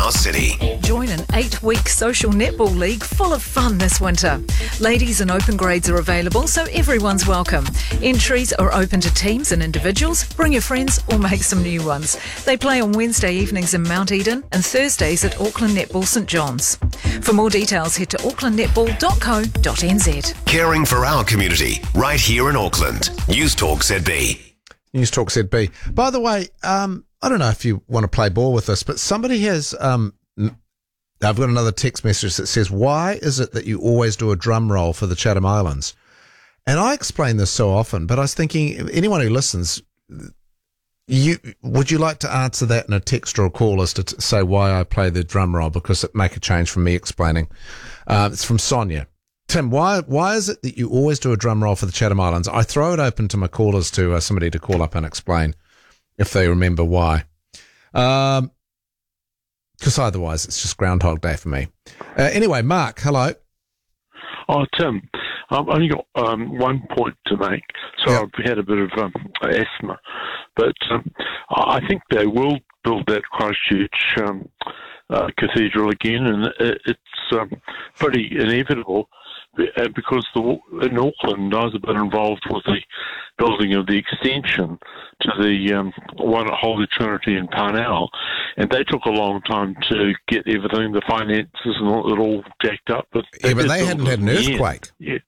our city. Join an 8-week social netball league full of fun this winter. Ladies and open grades are available, so everyone's welcome. Entries are open to teams and individuals. Bring your friends or make some new ones. They play on Wednesday evenings in Mount Eden and Thursdays at Auckland Netball St John's. For more details, head to aucklandnetball.co.nz. Caring for our community, right here in Auckland. News Talk ZB. News Talk ZB. By the way, I don't know if you want to play ball with this, but somebody has, I've got another text message that says, why is it that you always do a drum roll for the Chatham Islands? And I explain this so often, but I was thinking, anyone who listens, would you like to answer that in a text or a call as to say why I play the drum roll? Because it make a change from me explaining. It's from Sonia. Tim, why is it that you always do a drum roll for the Chatham Islands? I throw it open to my callers to somebody to call up and explain if they remember why. Because otherwise it's just Groundhog Day for me. Anyway, Mark, hello. Oh, Tim, I've only got one point to make. So Yep. I've had a bit of asthma. But I think they will build that Christchurch cathedral again, and it's pretty inevitable. Because in Auckland, I was a bit involved with the building of the extension to the one at Holy Trinity in Parnell, and they took a long time to get everything, the finances and all jacked up. But But they hadn't had an earthquake. Yeah.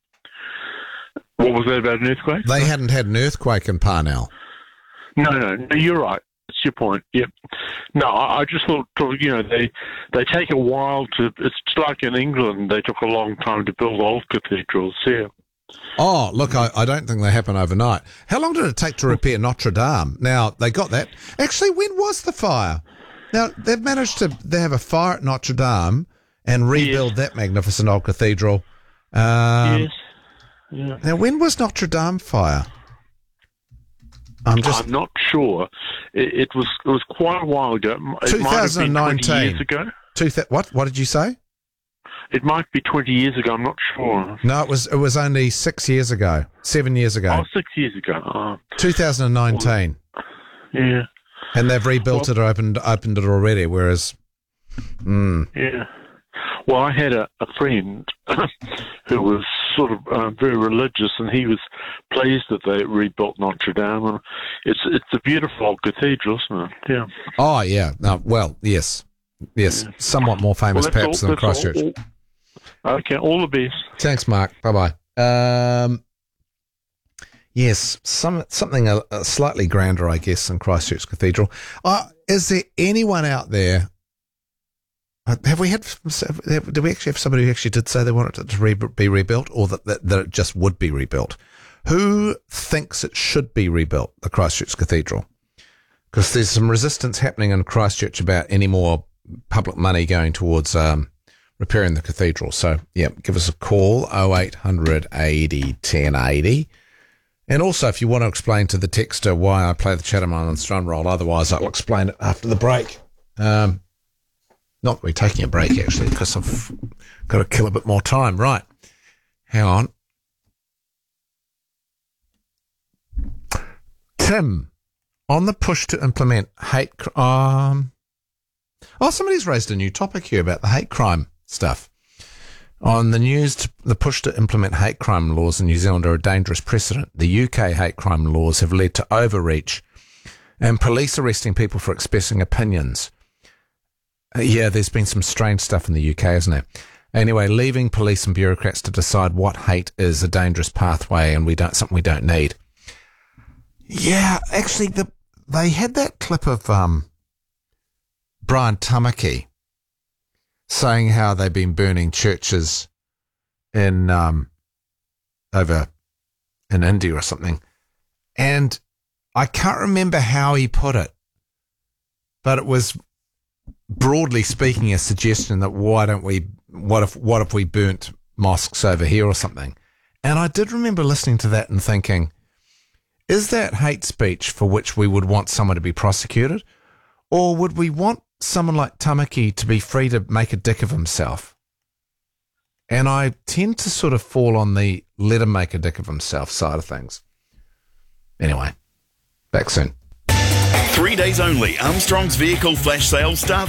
What was that about an earthquake? They hadn't had an earthquake in Parnell. No, you're right. That's your point. Yep. No, I just thought, they take a while to. It's like in England, they took a long time to build old cathedrals. Yeah. Oh, look, I don't think they happen overnight. How long did it take to repair Notre Dame? Now, they got that. Actually, when was the fire? Now, they've managed to have a fire at Notre Dame and rebuild that magnificent old cathedral. Yes. Yeah. Now, when was Notre Dame fire? I'm not sure. It was quite a while ago. It might have been 20 years ago. What did you say? It might be 20 years ago. I'm not sure. No, it was only 6 years ago, 7 years ago. Oh, 6 years ago. 2019. Yeah. And they've rebuilt it or opened it already, whereas... Yeah. Well, I had a friend who was sort of very religious, and he was pleased that they rebuilt Notre Dame. And it's a beautiful old cathedral, isn't it? Yeah. Oh, yeah. No, well, yes. Yes. Yeah. Somewhat more famous, perhaps, than Christchurch. Okay, all the best. Thanks, Mark. Bye-bye. Yes, something slightly grander, I guess, than Christchurch Cathedral. Is there anyone out there... Did we actually have somebody who actually did say they wanted it to be rebuilt, or that it just would be rebuilt? Who thinks it should be rebuilt, the Christchurch Cathedral? Because there's some resistance happening in Christchurch about any more public money going towards repairing the cathedral. So, yeah, give us a call, 0800 80 1080. And also, if you want to explain to the texter why I play the Chatham Islands drum roll, otherwise I'll explain it after the break. Not that we're taking a break, actually, because I've got to kill a bit more time. Right. Hang on. Tim, on the push to implement hate... somebody's raised a new topic here about the hate crime stuff. On the news, the push to implement hate crime laws in New Zealand are a dangerous precedent. The UK hate crime laws have led to overreach and police arresting people for expressing opinions. Yeah, there's been some strange stuff in the UK, isn't there? Anyway, leaving police and bureaucrats to decide what hate is a dangerous pathway and something we don't need. Yeah, actually, they had that clip of Brian Tamaki saying how they've been burning churches over in India or something. And I can't remember how he put it, but it was... broadly speaking, a suggestion that what if we burnt mosques over here or something? And I did remember listening to that and thinking, is that hate speech for which we would want someone to be prosecuted? Or would we want someone like Tamaki to be free to make a dick of himself? And I tend to sort of fall on the let him make a dick of himself side of things. Anyway, back soon. 3 days only. Armstrong's vehicle flash sale starts